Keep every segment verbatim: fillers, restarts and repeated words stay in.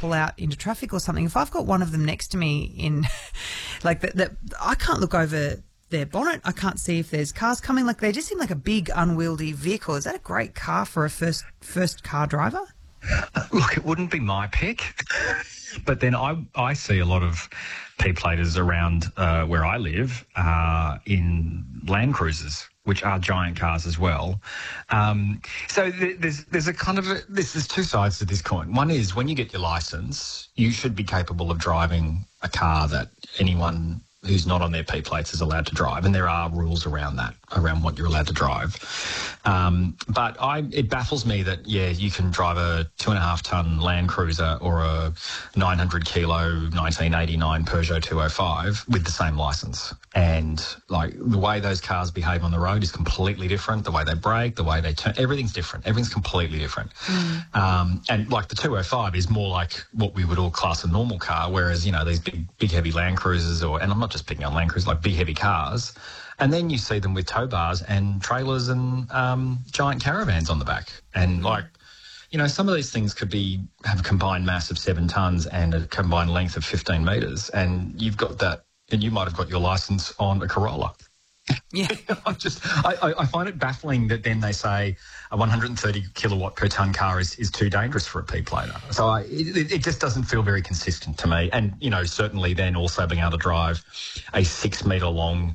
pull out into traffic or something, if I've got one of them next to me in, like, that, that I can't look over their bonnet. I can't see if there's cars coming. Like, they just seem like a big, unwieldy vehicle. Is that a great car for a first first car driver? Look, it wouldn't be my pick, but then I I see a lot of P-platers around uh, where I live uh, in Land Cruisers, which are giant cars as well. Um, so th- there's there's a kind of a, there's, there's two sides to this coin. One is when you get your licence, you should be capable of driving a car that anyone who's not on their P plates is allowed to drive, and there are rules around that, around what you're allowed to drive. Um, but I, it baffles me that, yeah, you can drive a two and a half tonne Land Cruiser or a nine hundred kilo nineteen eighty-nine Peugeot two oh five with the same licence. And like the way those cars behave on the road is completely different. The way they brake, the way they turn, everything's different. Everything's completely different. Mm. Um, and like the two oh five is more like what we would all class a normal car, whereas, you know, these big, big heavy Land Cruisers, or, and I'm not just picking on Land Cruisers, like big heavy cars. And then you see them with tow bars and trailers and um, giant caravans on the back. And like, you know, some of these things could be have a combined mass of seven tonnes and a combined length of fifteen metres. And you've got that, and you might have got your licence on a Corolla. Yeah. I just, I, I find it baffling that then they say a one hundred thirty kilowatt per tonne car is, is too dangerous for a P-plater. So I, it, it just doesn't feel very consistent to me. And, you know, certainly then also being able to drive a six metre long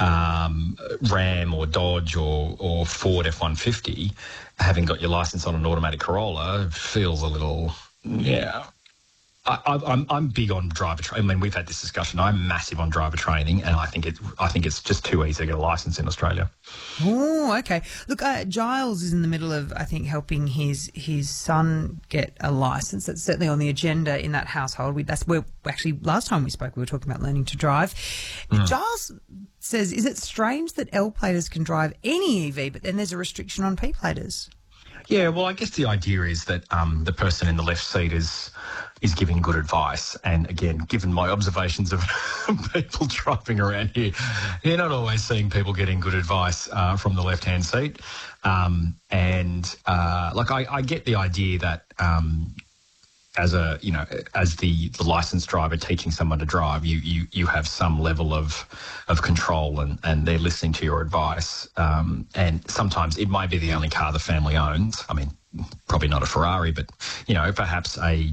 um, Ram or Dodge or, or Ford F one fifty, having got your licence on an automatic Corolla, feels a little, yeah. I, I, I'm I'm big on driver training. I mean, we've had this discussion. I'm massive on driver training, and I think it I think it's just too easy to get a licence in Australia. Oh, okay. Look, uh, Giles is in the middle of, I think, helping his his son get a licence. That's certainly on the agenda in that household. We, that's where actually last time we spoke, we were talking about learning to drive. Mm. Giles says, "Is it strange that L-platers can drive any E V, but then there's a restriction on P-platers?" Yeah, well, I guess the idea is that um, the person in the left seat is is giving good advice. And again, given my observations of people driving around here, you're not always seeing people getting good advice uh, from the left-hand seat. Um, and uh, like, I, I get the idea that um, as a, you know, as the, the licensed driver teaching someone to drive, you you you have some level of of control, and, and they're listening to your advice. Um, and sometimes it might be the only car the family owns. I mean, probably not a Ferrari, but, you know, perhaps a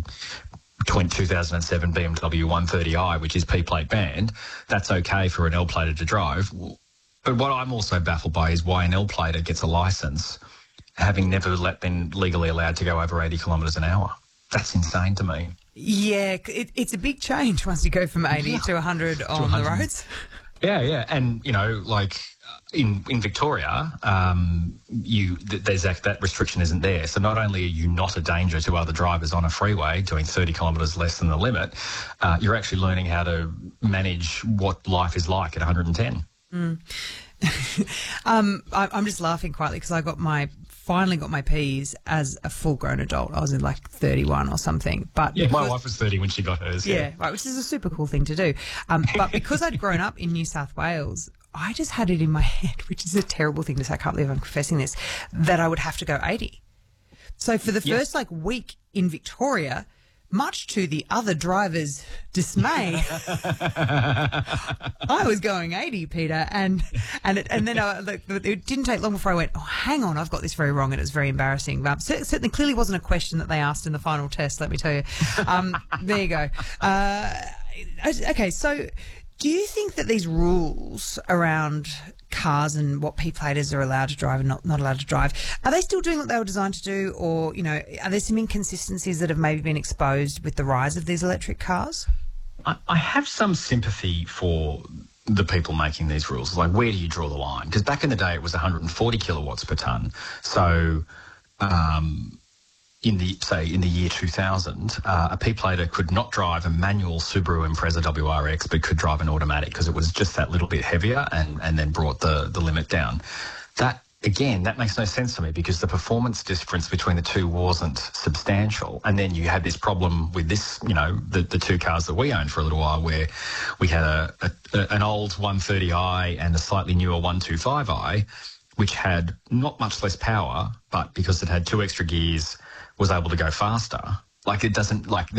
two thousand seven B M W one thirty i, which is P-plate banned. That's okay for an L-plater to drive. But what I'm also baffled by is why an L-plater gets a licence having never let, been legally allowed to go over eighty kilometres an hour. That's insane to me. Yeah, it, it's a big change once you go from eighty yeah. to one hundred on the roads. Yeah, yeah. And, you know, like in in Victoria, um, you th- there's that, that restriction isn't there. So not only are you not a danger to other drivers on a freeway doing thirty kilometres less than the limit, uh, you're actually learning how to manage what life is like at one hundred ten. Mm. um, I, I'm just laughing quietly because I got my finally got my P's as a full-grown adult. I was in like thirty-one or something. But yeah, because, my wife was thirty when she got hers. Yeah, yeah. right, which is a super cool thing to do. Um, but because I'd grown up in New South Wales, I just had it in my head, which is a terrible thing to say. I can't believe I'm confessing this, that I would have to go eighty. So for the yes. first like week in Victoria, much to the other drivers' dismay, I was going eighty, Peter, and and it, and then I, like, it didn't take long before I went, oh, hang on, I've got this very wrong, and it was very embarrassing. Um, certainly, clearly wasn't a question that they asked in the final test, let me tell you. Um, there you go. Uh, okay, so do you think that these rules around cars and what P-platers are allowed to drive and not, not allowed to drive, are they still doing what they were designed to do, or, you know, are there some inconsistencies that have maybe been exposed with the rise of these electric cars? I, I have some sympathy for the people making these rules. Like, where do you draw the line? Because back in the day it was one hundred forty kilowatts per tonne. So um, in the, say, in the year two thousand, uh, a P-plater could not drive a manual Subaru Impreza W R X, but could drive an automatic because it was just that little bit heavier, and, and then brought the, the limit down. That, again, that makes no sense to me because the performance difference between the two wasn't substantial. And then you had this problem with this, you know, the, the two cars that we owned for a little while, where we had a, a, a an old one thirty i and a slightly newer one twenty-five i, which had not much less power, but because it had two extra gears, was able to go faster. Like, it doesn't, like...